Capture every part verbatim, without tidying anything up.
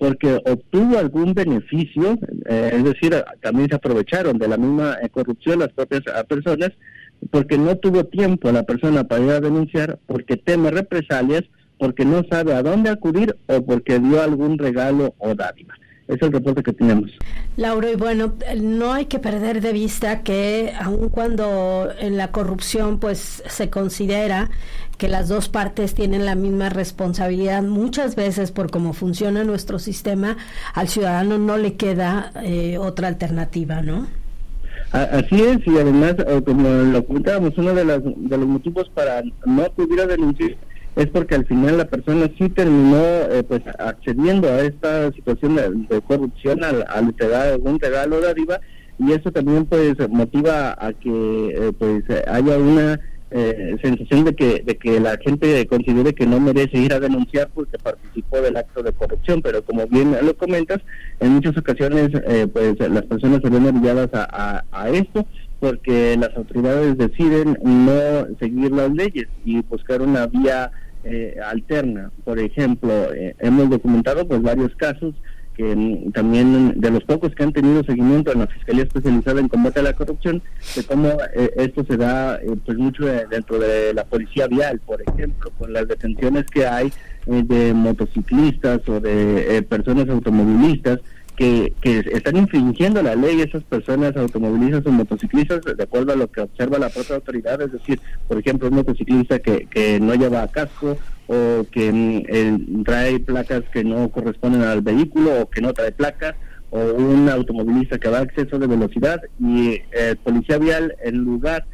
porque obtuvo algún beneficio, eh, es decir, también se aprovecharon de la misma eh, corrupción las propias a personas, porque no tuvo tiempo la persona para ir a denunciar, porque teme represalias, porque no sabe a dónde acudir o porque dio algún regalo o dádiva. Es el reporte que tenemos. Laura, y bueno, no hay que perder de vista que aun cuando en la corrupción pues se considera que las dos partes tienen la misma responsabilidad, muchas veces por cómo funciona nuestro sistema, al ciudadano no le queda eh, otra alternativa, ¿no? Así es, y además, como lo comentábamos, uno de, las, de los motivos para no acudir a denunciar es porque al final la persona sí terminó eh, pues accediendo a esta situación de, de corrupción al, al entregar algún regalo o dádiva, y eso también pues motiva a que eh, pues haya una eh, sensación de que de que la gente considere que no merece ir a denunciar porque participó del acto de corrupción. Pero como bien lo comentas, en muchas ocasiones eh, pues las personas se ven obligadas a, a, a esto, porque las autoridades deciden no seguir las leyes y buscar una vía eh, alterna. Por ejemplo, eh, hemos documentado pues varios casos que mm, también de los pocos que han tenido seguimiento en la Fiscalía Especializada en Combate a la Corrupción, de cómo eh, esto se da eh, pues mucho eh, dentro de la policía vial, por ejemplo, con las detenciones que hay eh, de motociclistas o de eh, personas automovilistas que, que están infringiendo la ley, esas personas automovilistas o motociclistas, de acuerdo a lo que observa la propia autoridad. Es decir, por ejemplo, un motociclista que, que no lleva casco o que eh, trae placas que no corresponden al vehículo o que no trae placas, o un automovilista que va a exceso de velocidad y el eh, policía vial, en lugar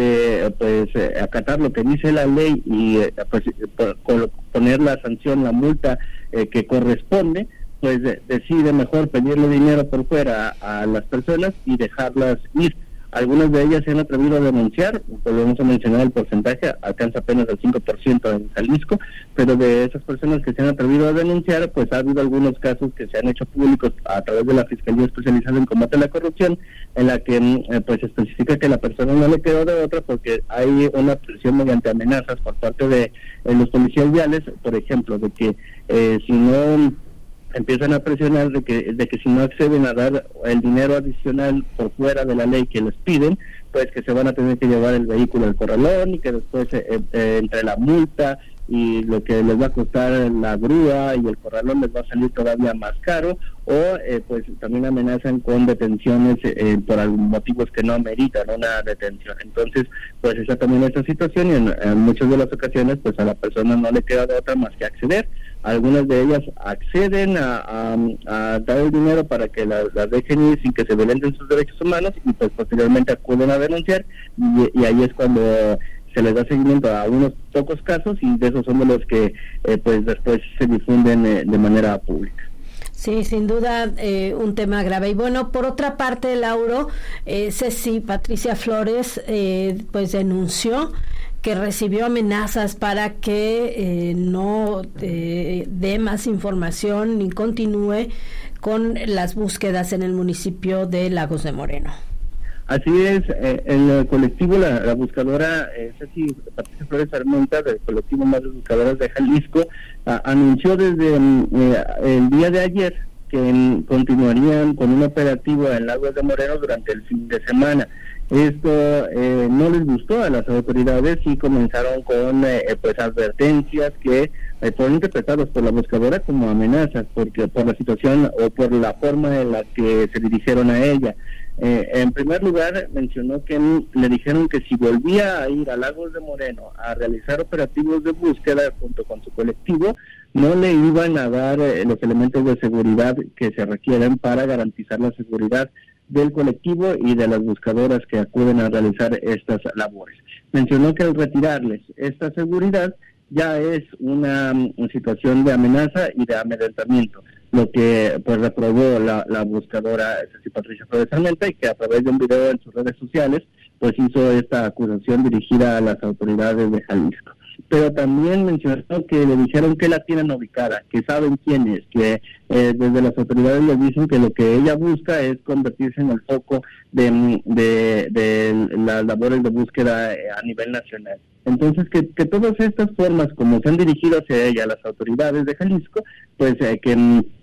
de pues eh, acatar lo que dice la ley y eh, pues por, poner la sanción, la multa eh, que corresponde, pues de, decide mejor pedirle dinero por fuera a, a las personas y dejarlas ir. Algunas de ellas se han atrevido a denunciar, volvemos a mencionar el porcentaje, alcanza apenas el cinco por ciento en Jalisco, pero de esas personas que se han atrevido a denunciar, pues ha habido algunos casos que se han hecho públicos a través de la Fiscalía Especializada en Combate a la Corrupción, en la que eh, pues especifica que la persona no le quedó de otra porque hay una presión mediante amenazas por parte de eh, los policías viales, por ejemplo, de que eh, si no empiezan a presionar de que de que si no acceden a dar el dinero adicional por fuera de la ley que les piden, pues que se van a tener que llevar el vehículo al corralón y que después eh, eh, entre la multa y lo que les va a costar la grúa y el corralón les va a salir todavía más caro, o eh, pues también amenazan con detenciones eh, por motivos que no ameritan una detención. Entonces pues está también esta situación y en, en muchas de las ocasiones pues a la persona no le queda de otra más que acceder. Algunas de ellas acceden a, a, a dar el dinero para que las la dejen ir sin que se violenten sus derechos humanos y pues posteriormente acuden a denunciar y, y ahí es cuando se les da seguimiento a unos pocos casos y de esos son de los que eh, pues después se difunden eh, de manera pública. Sí, sin duda eh, un tema grave. Y bueno, por otra parte, Lauro, eh, Ceci Patricia Flores eh, pues denunció que recibió amenazas para que eh, no eh, dé más información ni continúe con las búsquedas en el municipio de Lagos de Moreno. Así es, eh, el colectivo, la, la buscadora eh, Ceci Patricia Flores Armenta, del colectivo Madres Buscadoras de Jalisco, a, anunció desde eh, el día de ayer que mm, continuarían con un operativo en Lagos de Moreno durante el fin de semana. Esto eh, no les gustó a las autoridades y comenzaron con eh, pues advertencias que eh, fueron interpretadas por la buscadora como amenazas porque por la situación o por la forma en la que se dirigieron a ella. Eh, en primer lugar, mencionó que m, le dijeron que si volvía a ir a Lagos de Moreno a realizar operativos de búsqueda junto con su colectivo, no le iban a dar eh, los elementos de seguridad que se requieren para garantizar la seguridad del colectivo y de las buscadoras que acuden a realizar estas labores. Mencionó que al retirarles esta seguridad ya es una, una situación de amenaza y de amedrentamiento, lo que pues reprobó la, la buscadora Ceci Patricia Flores Armenta y que a través de un video en sus redes sociales pues hizo esta acusación dirigida a las autoridades de Jalisco. Pero también mencionó que le dijeron que la tienen ubicada, que saben quién es, que eh, desde las autoridades les dicen que lo que ella busca es convertirse en el foco de, de, de las labores de búsqueda a nivel nacional. Entonces, que, que todas estas formas como se han dirigido hacia ella las autoridades de Jalisco, pues eh, que